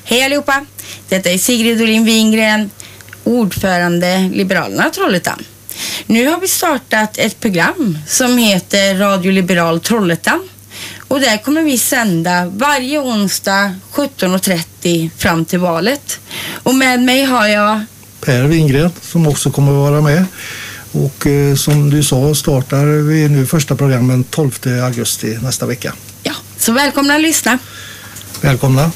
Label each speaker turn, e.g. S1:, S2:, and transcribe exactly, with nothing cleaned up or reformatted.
S1: Hej allihopa! Detta är Sigrid Olin Wingren, ordförande Liberalerna Trollhättan. Nu har vi startat ett program som heter Radio Liberal Trollhättan. Och där kommer vi sända varje onsdag sjutton och trettio fram till valet. Och med mig har jag
S2: Per Wingren som också kommer att vara med. Och eh, som du sa startar vi nu första programmen tolfte augusti nästa vecka.
S1: Ja, så välkomna att lyssna.
S2: Välkomna.